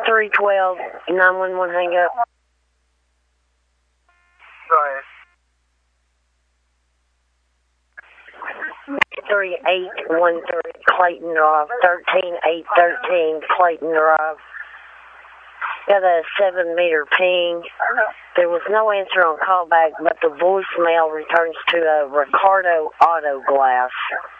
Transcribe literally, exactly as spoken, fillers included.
three twelve, nine one one, hang up. Go ahead. three eight one three Clayton Drive, thirteen eight thirteen Clayton Drive. Got a seven meter ping. There was no answer on callback, but the voicemail returns to a Ricardo Auto Glass.